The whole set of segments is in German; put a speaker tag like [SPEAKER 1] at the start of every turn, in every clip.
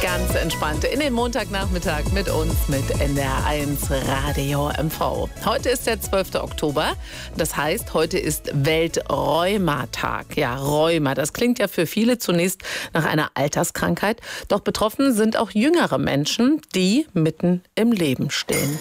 [SPEAKER 1] ganz entspannt in den Montagnachmittag mit uns, mit NDR1 Radio MV. Heute ist der 12. Oktober. Das heißt, heute ist Weltrheumatag. Ja, Rheuma, das klingt ja für viele zunächst nach einer Alterskrankheit. Doch betroffen sind auch jüngere Menschen, die mitten im Leben stehen.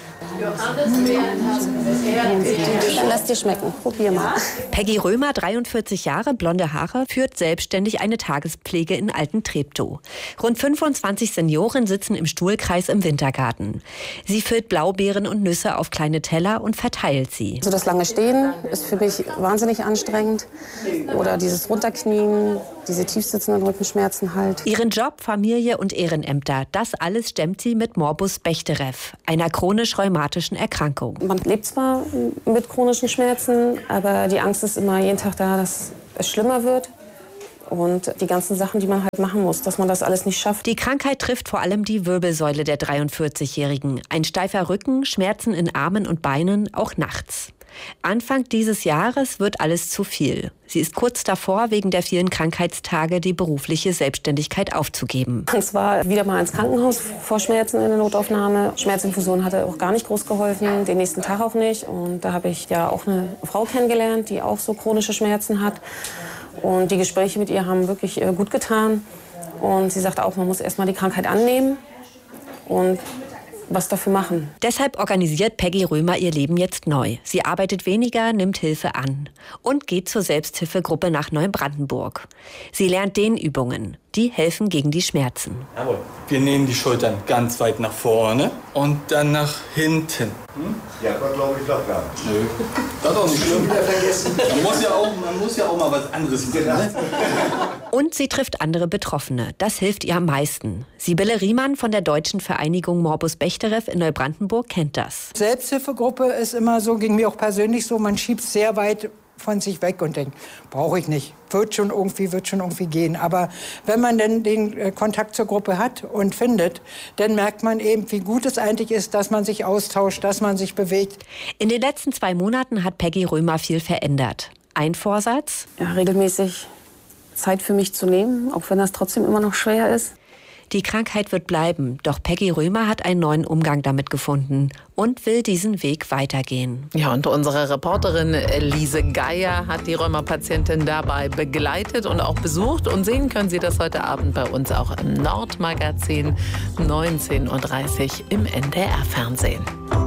[SPEAKER 2] Lass dir schmecken. Probier mal.
[SPEAKER 3] Peggy Römer, 43 Jahre, blonde Haare, führt selbstständig eine Tagespflege in Alten-Treptow. Rund 25 Senioren sitzen im Stuhlkreis im Wintergarten. Sie füllt Blaubeeren und Nüsse auf kleine Teller und verteilt sie.
[SPEAKER 2] Also das lange Stehen ist für mich wahnsinnig anstrengend. Oder dieses Runterknien, diese tiefsitzenden Rückenschmerzen halt.
[SPEAKER 3] Ihren Job, Familie und Ehrenämter, das alles stemmt sie mit Morbus Bechterew, einer chronisch rheumatischen Erkrankung.
[SPEAKER 2] Man lebt zwar mit chronischen Schmerzen, aber die Angst ist immer jeden Tag da, dass es schlimmer wird. Und die ganzen Sachen, die man halt machen muss, dass man das alles nicht schafft.
[SPEAKER 3] Die Krankheit trifft vor allem die Wirbelsäule der 43-Jährigen. Ein steifer Rücken, Schmerzen in Armen und Beinen, auch nachts. Anfang dieses Jahres wird alles zu viel. Sie ist kurz davor, wegen der vielen Krankheitstage die berufliche Selbstständigkeit aufzugeben.
[SPEAKER 2] Und zwar wieder mal ins Krankenhaus vor Schmerzen in der Notaufnahme. Schmerzinfusion hatte auch gar nicht groß geholfen, den nächsten Tag auch nicht. Und da habe ich ja auch eine Frau kennengelernt, die auch so chronische Schmerzen hat. Und die Gespräche mit ihr haben wirklich gut getan. Und sie sagte auch, man muss erst mal die Krankheit annehmen und was dafür machen.
[SPEAKER 3] Deshalb organisiert Peggy Römer ihr Leben jetzt neu. Sie arbeitet weniger, nimmt Hilfe an und geht zur Selbsthilfegruppe nach Neubrandenburg. Sie lernt Dehnübungen. Die helfen gegen die Schmerzen.
[SPEAKER 4] Jawohl. Wir nehmen die Schultern ganz weit nach vorne und dann nach hinten.
[SPEAKER 5] Ja, aber glaube ich doch gar nicht.
[SPEAKER 4] Nö, das ist doch nicht schlimm. Man muss ja auch mal was anderes machen. Ne?
[SPEAKER 3] Und sie trifft andere Betroffene. Das hilft ihr am meisten. Sibylle Riemann von der Deutschen Vereinigung Morbus Bechterew in Neubrandenburg kennt das.
[SPEAKER 6] Selbsthilfegruppe ist immer so, ging mir auch persönlich so, man schiebt sehr weit von sich weg und denkt, brauche ich nicht, wird schon irgendwie gehen. Aber wenn man dann den Kontakt zur Gruppe hat und findet, dann merkt man eben, wie gut es eigentlich ist, dass man sich austauscht, dass man sich bewegt.
[SPEAKER 3] In den letzten 2 Monaten hat Peggy Römer viel verändert. Ein Vorsatz?
[SPEAKER 2] Ja, regelmäßig Zeit für mich zu nehmen, auch wenn das trotzdem immer noch schwer ist.
[SPEAKER 3] Die Krankheit wird bleiben, doch Peggy Römer hat einen neuen Umgang damit gefunden und will diesen Weg weitergehen.
[SPEAKER 1] Ja, und unsere Reporterin Lise Geier hat die Rheuma-Patientin dabei begleitet und auch besucht. Und sehen können Sie das heute Abend bei uns auch im Nordmagazin 19:30 Uhr im NDR-Fernsehen.